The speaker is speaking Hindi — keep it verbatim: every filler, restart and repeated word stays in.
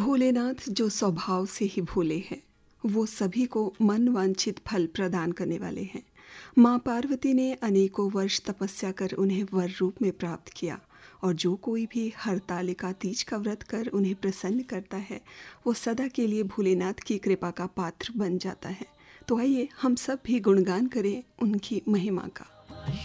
भोलेनाथ जो स्वभाव से ही भोले हैं, वो सभी को मन वांछित फल प्रदान करने वाले हैं। माँ पार्वती ने अनेकों वर्ष तपस्या कर उन्हें वर रूप में प्राप्त किया, और जो कोई भी हरतालिका तीज का व्रत कर उन्हें प्रसन्न करता है, वो सदा के लिए भोलेनाथ की कृपा का पात्र बन जाता है। तो आइए हम सब भी गुणगान करें उनकी महिमा का।